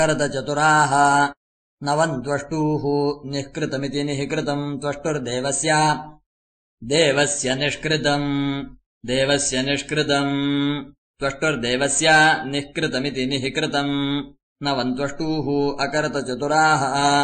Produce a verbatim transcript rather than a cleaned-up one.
करतचतुराः नवन्त्वष्टुः निष्कृतमिति निःकृतम् त्वष्टुर्देवस्य देवस्य निष्कृतम् देवस्य निष्कृतम् त्वष्टुर्देवस्य निःकृतमिति निःकृतम् नवन्त्वष्टुः अकरतचतुराः